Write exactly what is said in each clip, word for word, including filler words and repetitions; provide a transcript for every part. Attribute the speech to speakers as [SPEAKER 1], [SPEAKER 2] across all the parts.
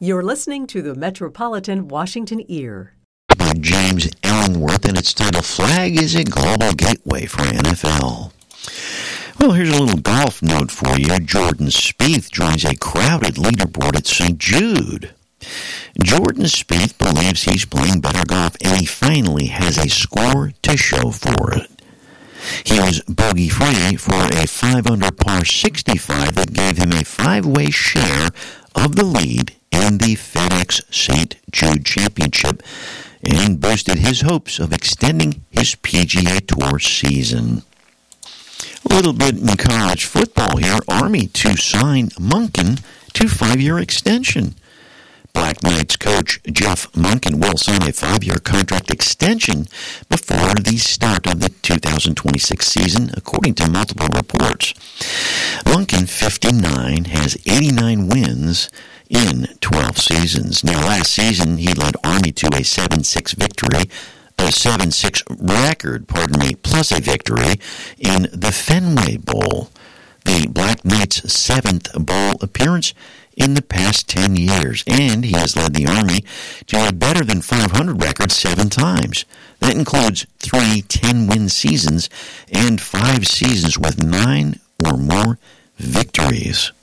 [SPEAKER 1] You're listening to the Metropolitan Washington Ear.
[SPEAKER 2] By James Ellingworth, and its title, Flag is a Global Gateway for N F L. Well, here's a little golf note for you. Jordan Spieth joins a crowded leaderboard at Saint Jude. Jordan Spieth believes he's playing better golf, and he finally has a score to show for it. He was bogey-free for a five under par sixty-five that gave him a five-way share of the lead in the FedEx Saint Jude Championship and boosted his hopes of extending his P G A Tour season. A little bit in college football here. Army to sign Monken to five-year extension. Black Knights coach Jeff Monken will sign a five-year contract extension before the start of the two thousand twenty-six season, according to multiple reports. Monken, fifty-nine, has eighty-nine wins in twelve seasons. Now, last season, he led Army to a seven six victory, a seven six record, pardon me, plus a victory in the Fenway Bowl, the Black Knights' seventh bowl appearance in the past ten years, and he has led the Army to a better than five hundred record seven times. That includes three ten-win seasons and five seasons with nine or more victories.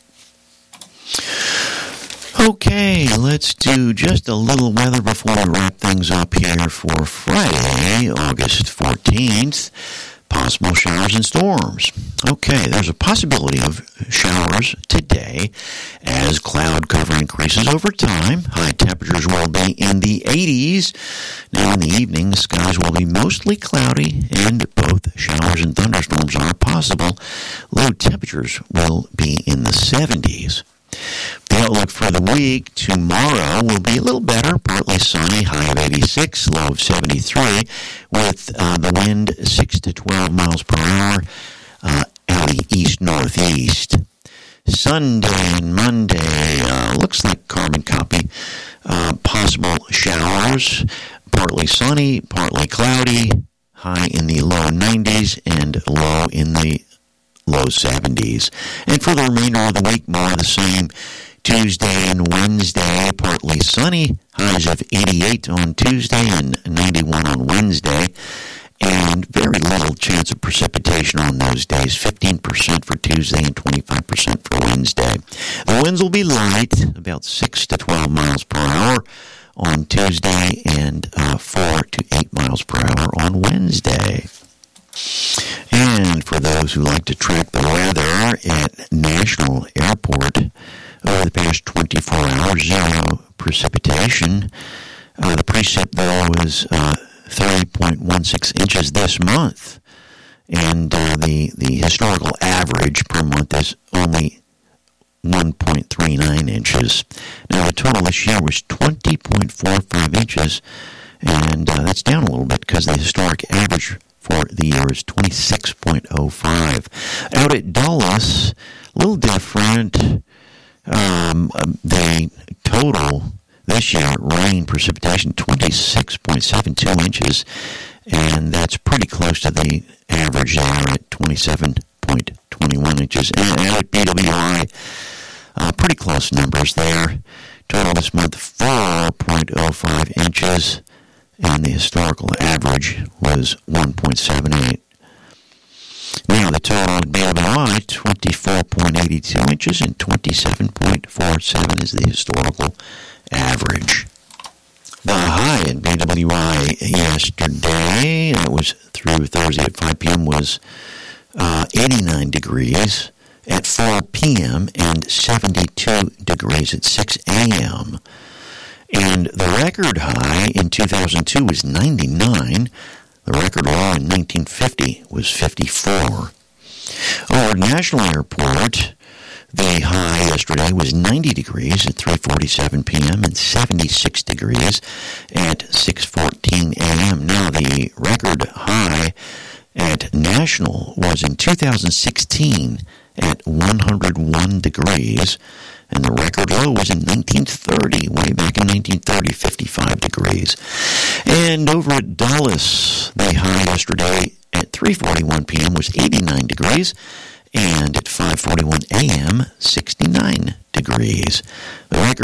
[SPEAKER 2] Okay, let's do just a little weather before we wrap things up here for Friday, August fourteenth. Possible showers and storms. Okay, there's a possibility of showers today as cloud cover increases over time. High temperatures will be in the eighties. Now in the evening, the skies will be mostly cloudy and both showers and thunderstorms are possible. Low temperatures will be in the seventies. The outlook for the week, tomorrow will be a little better, partly sunny, high of eighty-six, low of seventy-three, with uh, the wind six to twelve miles per hour uh, out of east-northeast. Sunday and Monday, uh, looks like carbon copy, uh, possible showers, partly sunny, partly cloudy, high in the low nineties and low in the low seventies. And for the remainder of the week, more of the same. Tuesday and Wednesday, partly sunny, highs of eighty-eight on Tuesday and ninety-one on Wednesday, and very little chance of precipitation on those days, fifteen percent for Tuesday and twenty-five percent for Wednesday. The winds will be light, about six to twelve miles per hour on Tuesday and uh, four to eight miles per hour on Wednesday. And for those who like to track the weather at National Airport, over the past twenty-four hours, zero precipitation. Uh, the precip, though, was uh, three point one six inches this month. And uh, the, the historical average per month is only one point three nine inches. Now, the total this year was twenty point four five inches, and uh, that's down a little bit because the historic average for the year is twenty-six point oh five. Out at Dulles, a little different. Um, the total this year, rain precipitation, twenty-six point seven two inches, and that's pretty close to the average there at twenty-seven point two one inches. And at B W I, uh, pretty close numbers there. Total this month, four point oh five inches, and the historical average was one point seven eight. Now, the total at B W I, twenty-four point eight two inches, and twenty-seven point four seven is the historical average. The high at B W I yesterday, it was through Thursday at five p.m., was uh, eighty-nine degrees at four p.m. and seventy-two degrees at six a.m. And the record high in two thousand two was ninety-nine. The record low in nineteen fifty was fifty-four. Over at National Airport, the high yesterday was ninety degrees at three forty-seven p.m. and seventy-six degrees at six fourteen a.m. Now, the record high at National was in two thousand sixteen at one hundred one degrees, and the record low was in nineteen thirty, way back in nineteen thirty, fifty-five degrees. And over at Dulles, the high yesterday at three forty-one p.m. was eighty-nine degrees, and at five forty-one a.m., sixty-nine degrees. The record